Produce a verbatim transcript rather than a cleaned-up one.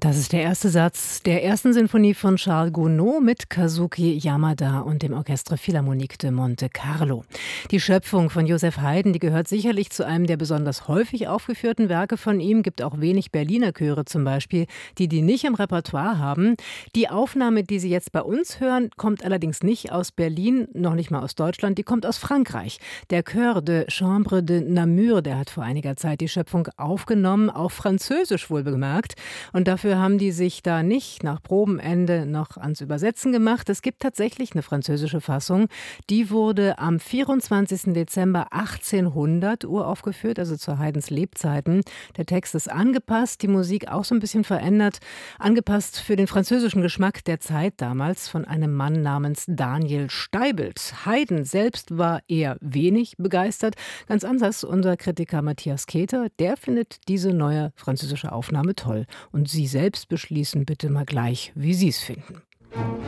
Das ist der erste Satz der ersten Sinfonie von Charles Gounod mit Kazuki Yamada und dem Orchestre Philharmonique de Monte Carlo. Die Schöpfung von Joseph Haydn, die gehört sicherlich zu einem der besonders häufig aufgeführten Werke von ihm. Gibt auch wenig Berliner Chöre zum Beispiel, die die nicht im Repertoire haben. Die Aufnahme, die Sie jetzt bei uns hören, kommt allerdings nicht aus Berlin, noch nicht mal aus Deutschland, die kommt aus Frankreich. Der Chœur de Chambre de Namur, der hat vor einiger Zeit die Schöpfung aufgenommen, auf Französisch wohlbemerkt. Und dafür haben die sich da nicht nach Probenende noch ans Übersetzen gemacht. Es gibt tatsächlich eine französische Fassung. Die wurde am vierundzwanzigsten Dezember achtzehnhundert uraufgeführt, also zu Haydns Lebzeiten. Der Text ist angepasst, die Musik auch so ein bisschen verändert. Angepasst für den französischen Geschmack der Zeit damals von einem Mann namens Daniel Steibelt. Haydn selbst war eher wenig begeistert. Ganz anders unser Kritiker Matthias Keter. Der findet diese neue französische Aufnahme toll. Und Sie selbst beschließen bitte mal gleich, wie Sie es finden.